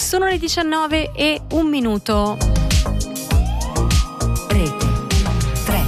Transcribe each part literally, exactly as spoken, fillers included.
Sono le diciannove e un minuto. Rete tre.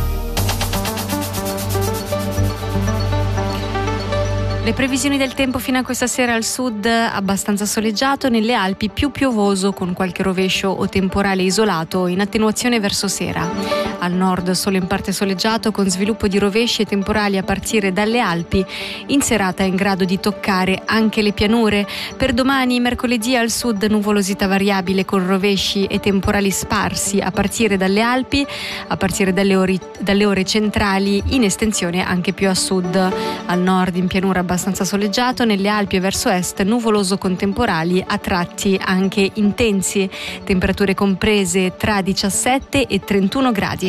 Le previsioni del tempo fino a questa sera: al sud abbastanza soleggiato, nelle Alpi più piovoso con qualche rovescio o temporale isolato in attenuazione verso sera. Al nord solo in parte soleggiato con sviluppo di rovesci e temporali a partire dalle Alpi. In serata è in grado di toccare anche le pianure. Per domani, mercoledì, al sud nuvolosità variabile con rovesci e temporali sparsi a partire dalle Alpi, a partire dalle ore, dalle ore centrali, in estensione anche più a sud. Al nord in pianura abbastanza soleggiato, nelle Alpi e verso est nuvoloso con temporali a tratti anche intensi. Temperature comprese tra diciassette e trentuno gradi.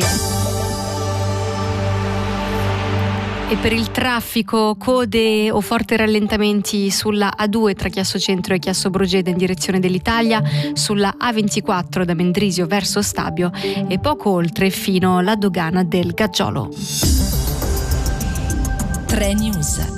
E per il traffico, code o forti rallentamenti sulla A due tra Chiasso Centro e Chiasso Brogeda in direzione dell'Italia, sulla A ventiquattro da Mendrisio verso Stabio e poco oltre fino alla dogana del Gaggiolo. tre News.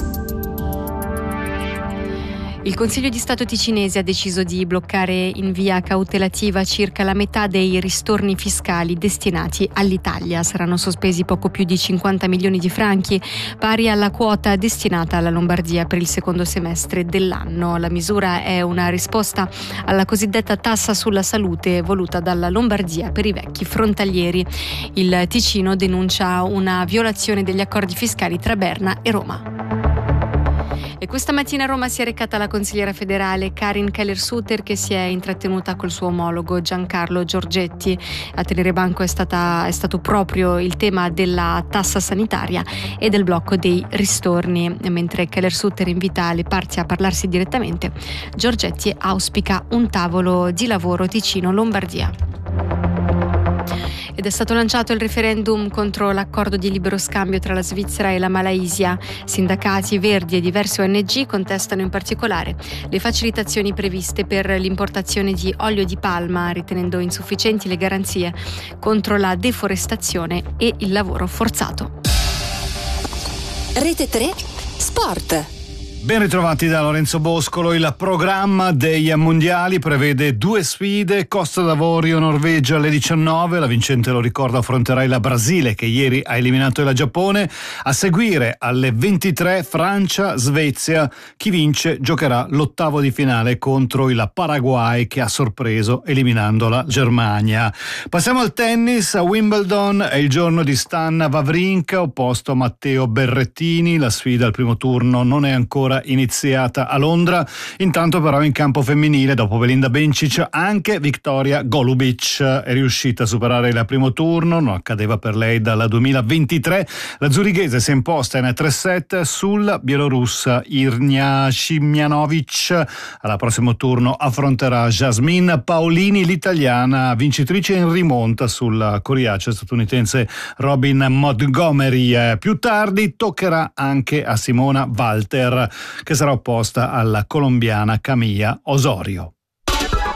Il Consiglio di Stato ticinese ha deciso di bloccare in via cautelativa circa la metà dei ristorni fiscali destinati all'Italia. Saranno sospesi poco più di cinquanta milioni di franchi, pari alla quota destinata alla Lombardia per il secondo semestre dell'anno. La misura è una risposta alla cosiddetta tassa sulla salute voluta dalla Lombardia per i vecchi frontalieri. Il Ticino denuncia una violazione degli accordi fiscali tra Berna e Roma. E questa mattina a Roma si è recata la consigliera federale Karin Keller-Sutter, che si è intrattenuta col suo omologo Giancarlo Giorgetti. A tenere banco è, stata, è stato proprio il tema della tassa sanitaria e del blocco dei ristorni. Mentre Keller-Sutter invita le parti a parlarsi direttamente, Giorgetti auspica un tavolo di lavoro Ticino-Lombardia. Ed è stato lanciato il referendum contro l'accordo di libero scambio tra la Svizzera e la Malaysia. Sindacati, Verdi e diverse O N G contestano in particolare le facilitazioni previste per l'importazione di olio di palma, ritenendo insufficienti le garanzie contro la deforestazione e il lavoro forzato. Rete tre Sport. Ben ritrovati da Lorenzo Boscolo. Il programma dei mondiali prevede due sfide: Costa d'Avorio, Norvegia alle diciannove, la vincente, lo ricordo, affronterà il Brasile che ieri ha eliminato il Giappone. A seguire alle ventitré Francia, Svezia, chi vince giocherà l'ottavo di finale contro il Paraguay che ha sorpreso eliminando la Germania. Passiamo al tennis. A Wimbledon è il giorno di Stan Wawrinka opposto a Matteo Berrettini. La sfida al primo turno non è ancora iniziata a Londra. Intanto però in campo femminile, dopo Belinda Bencic, anche Victoria Golubic è riuscita a superare il primo turno, non accadeva per lei dal duemilaventitré. La zurighese si è imposta in tre set sul bielorussa Irina Shimjanovic. Al prossimo turno affronterà Jasmine Paolini, l'italiana vincitrice in rimonta sul coriaceo statunitense Robin Montgomery. Più tardi toccherà anche a Simona Walter, che sarà opposta alla colombiana Camilla Osorio.